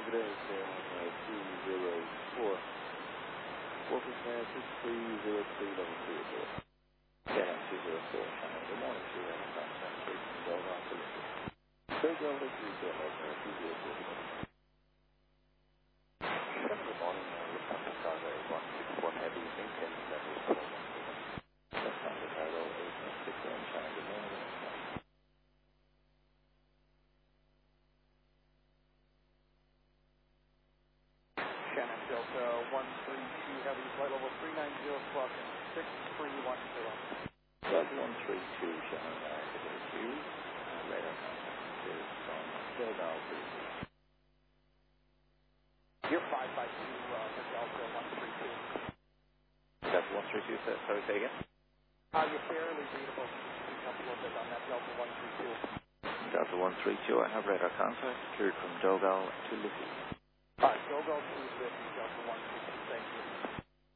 Good day, Sam. 204. Focus man 6303 level 3 Sam 204. Good morning, Sierra. Contact straight from Belmont to Liberty. Big level 3 Sam, 204. Good morning, Lufthansa Cargo 164 Heavy, maintain level 4. Lufthansa Cargo 861 China. Good morning. Shannon Delta 132 Heavy, flight level 390, clocking 6310. Delta 132, Shannon, to you. Radar contact is from Philadelphia, please. You're 5 by 2 for Delta 132. Delta 132, sorry, say again? You're fairly readable. Speak up a little bit on that Delta 132. Delta 132, I have radar contact, cleared from Dogal to Liffey. Dogal to Liffey, Delta